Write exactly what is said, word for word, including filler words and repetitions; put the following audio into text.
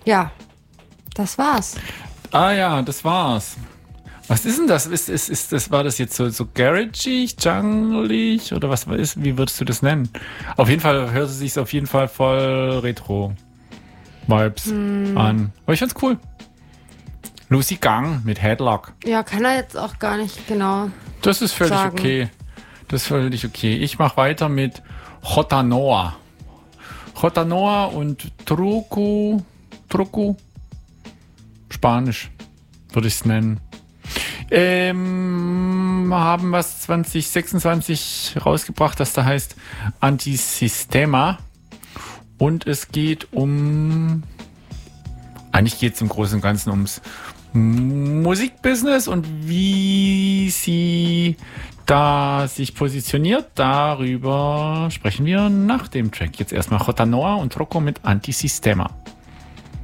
Ja, das war's. Ah ja, das war's. Was ist denn das? Ist, ist, ist das, war das jetzt so, so garagig, junglig oder was ist? Wie würdest du das nennen? Auf jeden Fall hört es sich auf jeden Fall voll Retro-Vibes hm. an. Aber ich fand's cool. Lucy Gang mit Headlock. Ja, kann er jetzt auch gar nicht genau. Das ist völlig sagen. okay. Das ist völlig okay. Ich mache weiter mit Hotanoa. Hotanoa und Truco. Truco. Spanisch würde ich es nennen. Ähm, haben was zwanzig sechsundzwanzig rausgebracht, das da heißt Antisistema. Und es geht um... Eigentlich geht es im Großen und Ganzen ums Musikbusiness und wie sie da sich positioniert. Darüber sprechen wir nach dem Track. Jetzt erstmal Hotanoa und Rocco mit Antisistema.